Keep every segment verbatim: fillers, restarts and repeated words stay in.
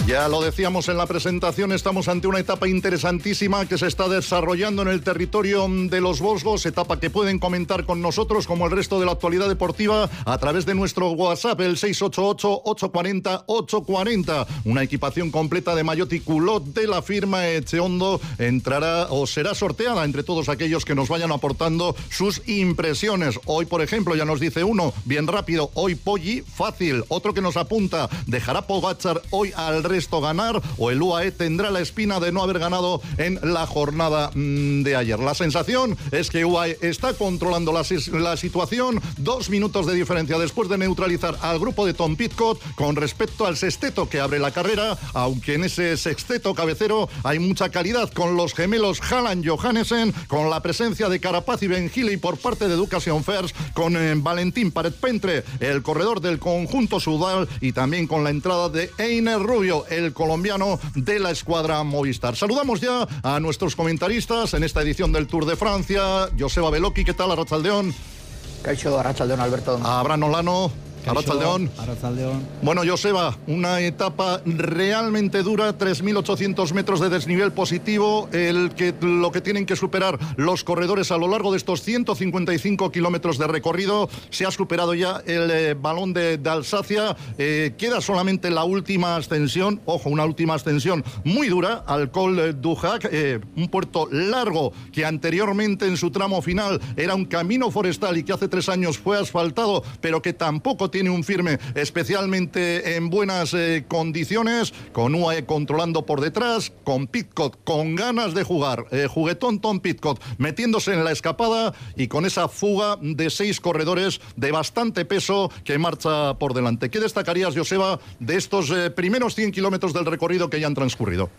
Ya lo decíamos en la presentación, estamos ante una etapa interesantísima que se está desarrollando en el territorio de los Vosgos, etapa que pueden comentar con nosotros como el resto de la actualidad deportiva a través de nuestro WhatsApp, el seis ocho ocho, ocho cuatro cero, ocho cuatro cero. Una equipación completa de maillot y culot de la firma Echeondo entrará o será sorteada entre todos aquellos que nos vayan aportando sus impresiones. Hoy, por ejemplo, ya nos dice uno, bien rápido, hoy Poggi, fácil. Otro que nos apunta, dejará Pogačar hoy al resto ganar, o el U A E tendrá la espina de no haber ganado en la jornada mmm, de ayer. La sensación es que U A E está controlando la, la situación, dos minutos de diferencia después de neutralizar al grupo de Tom Pidcock con respecto al sexteto que abre la carrera, aunque en ese sexteto cabecero hay mucha calidad con los gemelos Haaland Johannesen, con la presencia de Carapaz y Ben Healy por parte de Education First, con eh, Valentín Paret-Pentre, el corredor del conjunto sudal, y también con la entrada de Einer Rubio, el colombiano de la escuadra Movistar. Saludamos ya a nuestros comentaristas en esta edición del Tour de Francia. Joseba Beloki, ¿qué tal? Arratsaldeon. Caixo, Arratsaldeon, Alberto. Abraham Olano. Arratsaldeon. Arratsaldeon. Bueno, Joseba, una etapa realmente dura, tres mil ochocientos metros de desnivel positivo, el que, lo que tienen que superar los corredores a lo largo de estos ciento cincuenta y cinco kilómetros de recorrido. Se ha superado ya el eh, balón de, de Alsacia, eh, queda solamente la última ascensión, ojo, una última ascensión muy dura al Col du Hac, eh, un puerto largo que anteriormente en su tramo final era un camino forestal y que hace tres años fue asfaltado, pero que tampoco tiene tiene un firme especialmente en buenas eh, condiciones, con U A E controlando por detrás, con Pidcock con ganas de jugar, eh, juguetón Tom Pidcock metiéndose en la escapada y con esa fuga de seis corredores de bastante peso que marcha por delante. ¿Qué destacarías, Joseba, de estos eh, primeros cien kilómetros del recorrido que ya han transcurrido?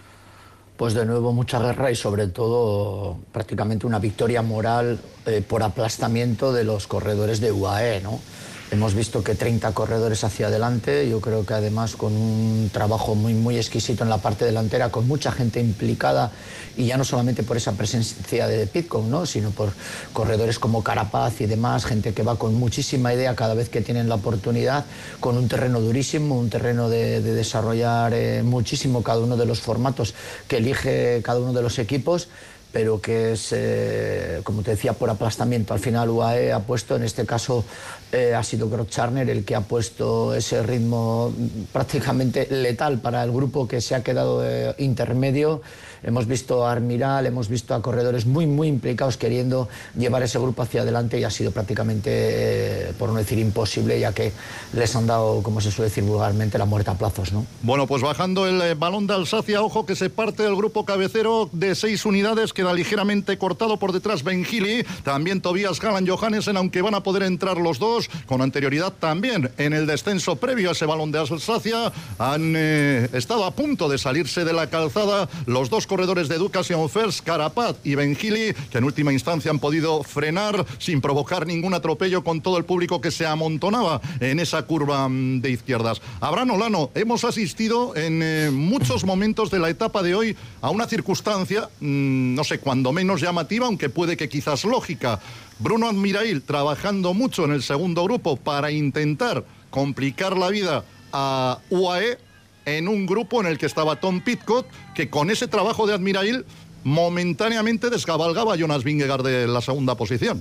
Pues de nuevo mucha guerra y sobre todo prácticamente una victoria moral eh, por aplastamiento de los corredores de U A E, ¿no? Hemos visto que treinta corredores hacia adelante, yo creo que además con un trabajo muy, muy exquisito en la parte delantera, con mucha gente implicada, y ya no solamente por esa presencia de Pidcock, ¿no?, sino por corredores como Carapaz y demás, gente que va con muchísima idea cada vez que tienen la oportunidad, con un terreno durísimo, un terreno de, de desarrollar eh, muchísimo cada uno de los formatos que elige cada uno de los equipos, pero que es, eh, como te decía, por aplastamiento. Al final U A E ha puesto, en este caso eh, ha sido Grosjean el que ha puesto ese ritmo prácticamente letal para el grupo que se ha quedado eh, intermedio. Hemos visto a Armiral, hemos visto a corredores muy, muy implicados queriendo llevar ese grupo hacia adelante y ha sido prácticamente, eh, por no decir imposible, ya que les han dado, como se suele decir vulgarmente, la muerte a plazos, ¿no? Bueno, pues bajando el eh, balón de Alsacia, ojo que se parte el grupo cabecero de seis unidades, queda ligeramente cortado por detrás Ben Healy, también Tobias Haaland Johannesen, aunque van a poder entrar los dos, con anterioridad también en el descenso previo a ese balón de Alsacia, han eh, estado a punto de salirse de la calzada los dos corredores de Education First, Carapaz y Ben Healy, que en última instancia han podido frenar sin provocar ningún atropello con todo el público que se amontonaba en esa curva de izquierdas. Abraham Olano, hemos asistido en eh, muchos momentos de la etapa de hoy a una circunstancia, mmm, no sé, cuando menos llamativa, aunque puede que quizás lógica. Bruno Admirail trabajando mucho en el segundo grupo para intentar complicar la vida a U A E en un grupo en el que estaba Tom Pidcock, que con ese trabajo de Admirail momentáneamente descabalgaba a Jonas Vingegaard de la segunda posición.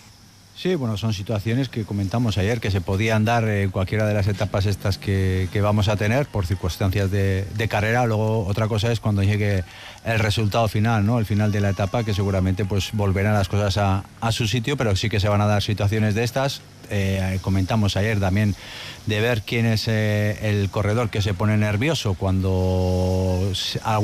Sí, bueno, son situaciones que comentamos ayer que se podían dar en cualquiera de las etapas estas que, que vamos a tener por circunstancias de, de carrera. Luego otra cosa es cuando llegue el resultado final, ¿no? El final de la etapa, que seguramente pues volverán las cosas a, a su sitio, pero sí que se van a dar situaciones de estas. Eh, comentamos ayer también de ver quién es eh, el corredor que se pone nervioso cuando